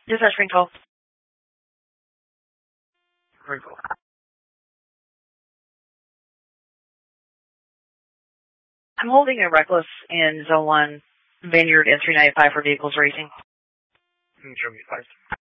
Dispatch Green 12. Green 12. I'm holding a reckless in Zone 1, Vineyard N395 for vehicles racing. Germany 5.